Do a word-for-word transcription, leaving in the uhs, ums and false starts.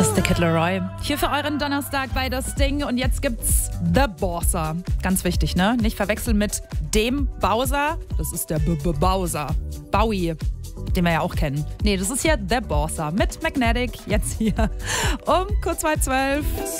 Das ist der Kid Laroi. Hier für euren Donnerstag bei Das Ding. Und jetzt gibt's The Bowser. Ganz wichtig, ne? Nicht verwechseln mit dem Bowser. Das ist der B-B-Bowser. Bowie, den wir ja auch kennen. Nee, das ist hier The Bowser mit Magnetic. Jetzt hier um kurz vor zwölf.